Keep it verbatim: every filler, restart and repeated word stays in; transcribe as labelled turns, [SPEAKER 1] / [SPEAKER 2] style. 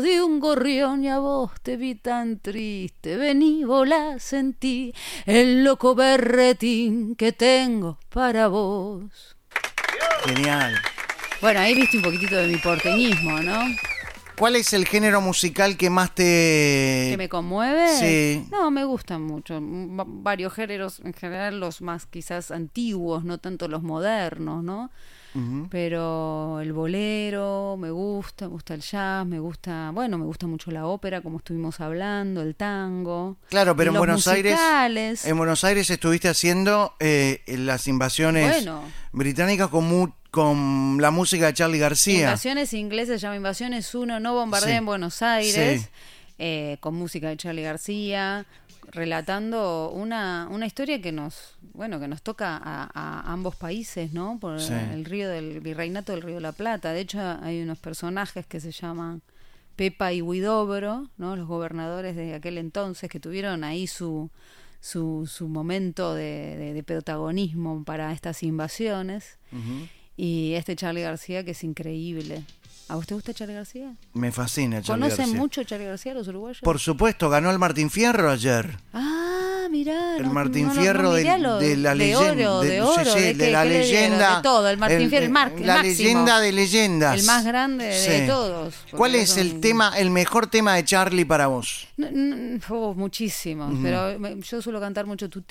[SPEAKER 1] de un gorrión y a vos te vi tan triste, vení, volá, sentí el loco berretín que tengo para vos.
[SPEAKER 2] Genial.
[SPEAKER 1] Bueno, ahí viste un poquitito de mi porteñismo, ¿no?
[SPEAKER 2] ¿Cuál es el género musical que más te...
[SPEAKER 1] ¿Que me conmueve?
[SPEAKER 2] Sí.
[SPEAKER 1] No, me gustan mucho. Va- varios géneros, en general los más quizás antiguos, no tanto los modernos, ¿no?
[SPEAKER 2] Uh-huh.
[SPEAKER 1] Pero el bolero me gusta, me gusta el jazz, me gusta, bueno, me gusta mucho la ópera, como estuvimos hablando, el tango.
[SPEAKER 2] Claro, pero
[SPEAKER 1] y
[SPEAKER 2] en
[SPEAKER 1] los
[SPEAKER 2] Buenos Aires,
[SPEAKER 1] musicales.
[SPEAKER 2] en Buenos Aires estuviste haciendo eh, las invasiones
[SPEAKER 1] Bueno.
[SPEAKER 2] británicas con, mu- con la música de Charly García.
[SPEAKER 1] Invasiones inglesas, se llama Invasiones uno, no bombardea
[SPEAKER 2] Sí.
[SPEAKER 1] en Buenos Aires,
[SPEAKER 2] Sí.
[SPEAKER 1] eh, con música de Charly García, relatando una, una historia que nos, bueno, que nos toca a, a ambos países, ¿no? Por
[SPEAKER 2] Sí.
[SPEAKER 1] el río del virreinato del Río de la Plata. De hecho, hay unos personajes que se llaman Pepa y Huidobro, ¿no? Los gobernadores de aquel entonces que tuvieron ahí su su, su momento de, de, de protagonismo para estas invasiones.
[SPEAKER 2] Uh-huh.
[SPEAKER 1] Y este Charly García, que es increíble. ¿A usted gusta Charly García?
[SPEAKER 2] Me fascina Charly
[SPEAKER 1] ¿Conocen
[SPEAKER 2] García.
[SPEAKER 1] mucho Charly García los uruguayos?
[SPEAKER 2] Por supuesto, ganó el Martín Fierro ayer.
[SPEAKER 1] Ah, mirá.
[SPEAKER 2] El
[SPEAKER 1] no,
[SPEAKER 2] Martín
[SPEAKER 1] no, no,
[SPEAKER 2] Fierro
[SPEAKER 1] no,
[SPEAKER 2] de,
[SPEAKER 1] mirá lo-
[SPEAKER 2] de la
[SPEAKER 1] de
[SPEAKER 2] leyenda.
[SPEAKER 1] oro, de oro,
[SPEAKER 2] sí, sí,
[SPEAKER 1] de,
[SPEAKER 2] de
[SPEAKER 1] qué-
[SPEAKER 2] la
[SPEAKER 1] qué le dieron,
[SPEAKER 2] leyenda.
[SPEAKER 1] de todo, el Martín Fierro, el, mar, el
[SPEAKER 2] la
[SPEAKER 1] máximo,
[SPEAKER 2] leyenda de leyendas.
[SPEAKER 1] el más grande de,
[SPEAKER 2] Sí.
[SPEAKER 1] de todos.
[SPEAKER 2] ¿Cuál
[SPEAKER 1] porque
[SPEAKER 2] es
[SPEAKER 1] son-
[SPEAKER 2] el tema, el mejor tema de Charly para vos?
[SPEAKER 1] No, no, oh, muchísimos,
[SPEAKER 2] Ujú.
[SPEAKER 1] pero me- yo suelo cantar mucho Tu